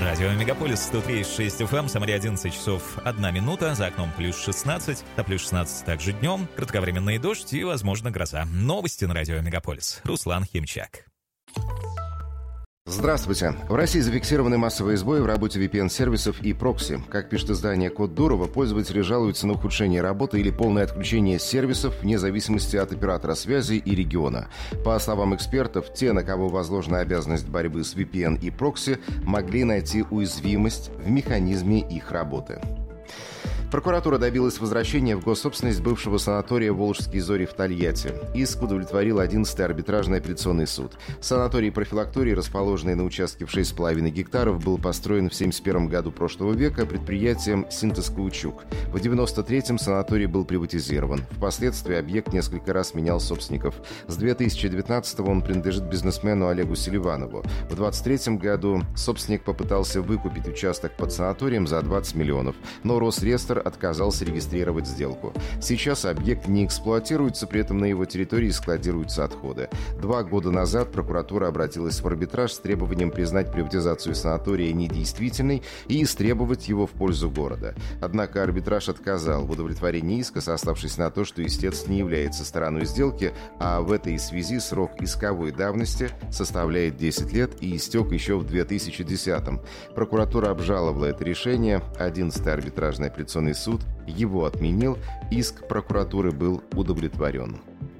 Радио Мегаполис 103,6 FM, Самаре 11 часов 1 минута, за окном плюс 16, а плюс 16 также днем, кратковременный дождь и, возможно, гроза. Новости на Радио Мегаполис. Руслан Химчак. Здравствуйте. В России зафиксированы массовые сбои в работе VPN-сервисов и прокси. Как пишет издание «Код Дурова», пользователи жалуются на ухудшение работы или полное отключение сервисов вне зависимости от оператора связи и региона. По словам экспертов, те, на кого возложена обязанность борьбы с VPN и прокси, могли найти уязвимость в механизме их работы. Прокуратура добилась возвращения в госсобственность бывшего санатория «Волжские зори» в Тольятти. Иск удовлетворил 11-й арбитражный апелляционный суд. Санаторий-профилакторий, расположенный на участке в 6,5 гектаров, был построен в 1971 году прошлого века предприятием «Синтез Каучук». В 1993-м санаторий был приватизирован. Впоследствии объект несколько раз менял собственников. С 2019-го он принадлежит бизнесмену Олегу Селиванову. В 2023 году собственник попытался выкупить участок под санаторием за 20 миллионов, но Росреестр отказался регистрировать сделку. Сейчас объект не эксплуатируется, при этом на его территории складируются отходы. 2 года назад прокуратура обратилась в арбитраж с требованием признать приватизацию санатория недействительной и истребовать его в пользу города. Однако арбитраж отказал в удовлетворении иска, сославшись на то, что истец не является стороной сделки, а в этой связи срок исковой давности составляет 10 лет и истек еще в 2010-м. Прокуратура обжаловала это решение, 11-й арбитражный апелляционный суд его отменил, иск прокуратуры был удовлетворен.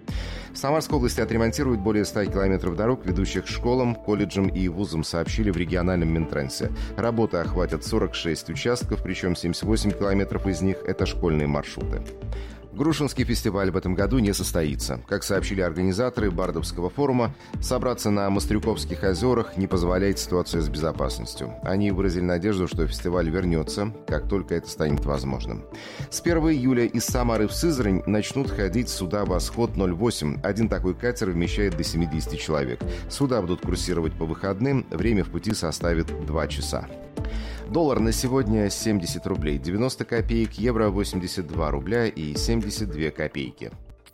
В Самарской области отремонтируют более 100 километров дорог, ведущих к школам, колледжам и вузам, сообщили в региональном Минтрансе. Работы охватят 46 участков, причем 78 километров из них – это школьные маршруты. Грушинский фестиваль в этом году не состоится. Как сообщили организаторы Бардовского форума, собраться на Мастрюковских озерах не позволяет ситуация с безопасностью. Они выразили надежду, что фестиваль вернется, как только это станет возможным. С 1 июля из Самары в Сызрань начнут ходить суда «Восход-08». Один такой катер вмещает до 70 человек. Суда будут курсировать по выходным, время в пути составит 2 часа. Доллар на сегодня 70 рублей 90 копеек, евро 82 рубля и 72 копейки.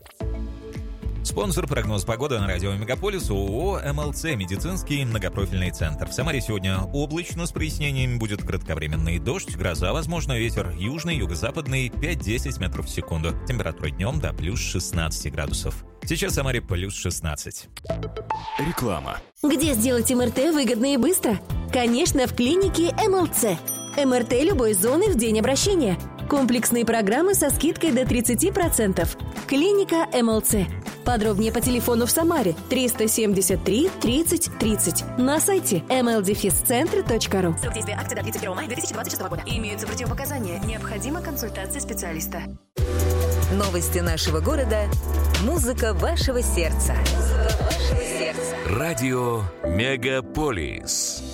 Спонсор прогноз погоды на радио Мегаполис ООО «МЛЦ» медицинский многопрофильный центр. В Самаре сегодня облачно с прояснениями, будет кратковременный дождь, гроза, возможно, ветер южный, юго-западный 5-10 метров в секунду. Температура днем до плюс 16 градусов. Сейчас в Самаре плюс 16. Реклама. Где сделать МРТ выгодно и быстро? Конечно, в клинике МЛЦ. МРТ любой зоны в день обращения. Комплексные программы со скидкой до 30%. Клиника МЛЦ. Подробнее по телефону в Самаре 373 30 30. На сайте mldefiscentr.ru. Срок действия акции до 31 мая 2026 года. Имеются противопоказания. Необходима консультация специалиста. Новости нашего города. Музыка вашего сердца. Радио Мегаполис.